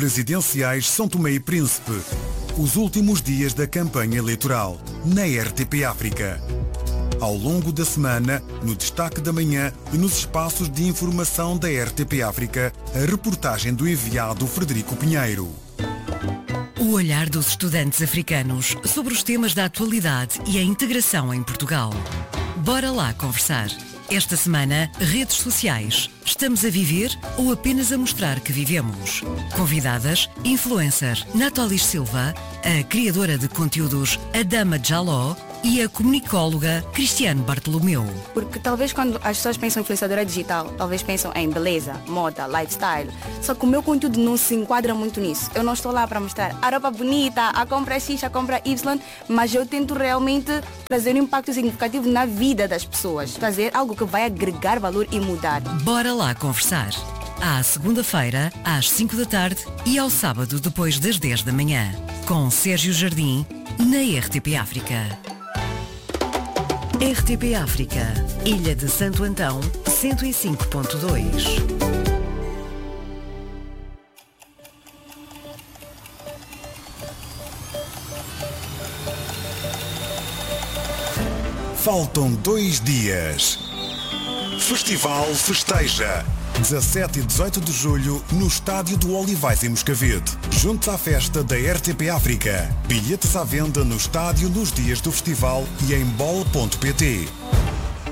presidenciais São Tomé e Príncipe. Os últimos dias da campanha eleitoral, na RTP África. Ao longo da semana, no destaque da manhã e nos espaços de informação da RTP África, a reportagem do enviado Frederico Pinheiro. O olhar dos estudantes africanos sobre os temas da atualidade e a integração em Portugal. Bora lá conversar. Esta semana, redes sociais. Estamos a viver ou apenas a mostrar que vivemos? Convidadas, influencer Natalis Silva, a criadora de conteúdos Adama Jaló e a comunicóloga Cristiane Bartolomeu. Porque talvez quando as pessoas pensam em influenciadora digital, talvez pensam em beleza, moda, lifestyle. Só que o meu conteúdo não se enquadra muito nisso. Eu não estou lá para mostrar a roupa bonita, a compra X, a compra Y, mas eu tento realmente trazer um impacto significativo na vida das pessoas. Trazer algo que vai agregar valor e mudar. Bora lá conversar. À segunda-feira, às 5 da tarde e ao sábado depois das 10 da manhã. Com Sérgio Jardim, na RTP África. RTP África, Ilha de Santo Antão, 105.2. Faltam 2 dias. Festival festeja. 17 e 18 de julho, no estádio do Olivais em Moscavide. Juntos à festa da RTP África. Bilhetes à venda no estádio nos dias do festival e em bol.pt.